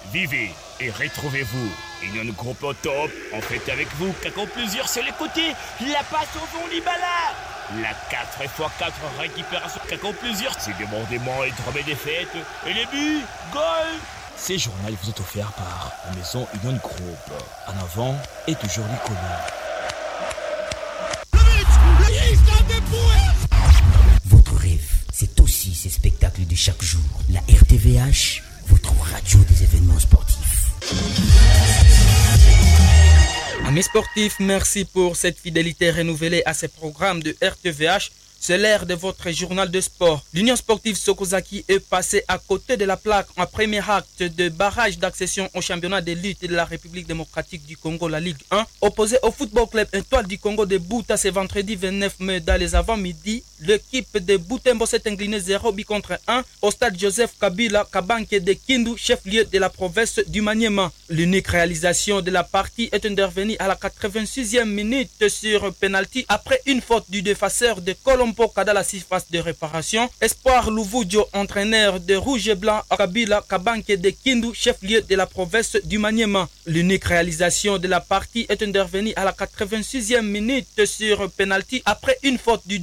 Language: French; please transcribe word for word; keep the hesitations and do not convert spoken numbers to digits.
Vivez et retrouvez-vous. Union Groupe au top, en fait avec vous, Kako plusieurs sur les côtés. La passe au fond Libala. La quatre fois quatre récupération Kako plusieurs. C'est débordement et trois défaites. Et les buts, goal. Ces journaux vous est offert par la maison Union Groupe. En avant et toujours l'icône. Votre rêve, c'est aussi ces spectacles de chaque jour. La R T V H, votre radio des événements sportifs. Amis sportifs, merci pour cette fidélité renouvelée à ces programmes de R T V H. C'est l'ère de votre journal de sport. L'Union sportive Sokozaki est passée à côté de la plaque en premier acte de barrage d'accession au championnat de lutte de la République démocratique du Congo, la Ligue un. Opposé au Football Club Étoile du Congo de Bouta ce vendredi vingt-neuf mai dans les avant-midi, l'équipe de Boutembo s'est inclinée zéro but contre un au stade Joseph Kabila Kabanke de Kindu, chef-lieu de la province du Maniema. L'unique réalisation de la partie est intervenue à la quatre-vingt-sixième minute sur penalty après une faute du défenseur de Colombo dans la surface de réparation. Espoir Louvoudjo, entraîneur de Rouge et Blanc à Kabila Kabanke de Kindu, chef-lieu de la province du Maniema. L'unique réalisation de la partie est intervenue à la quatre-vingt-sixième minute sur penalty après une faute du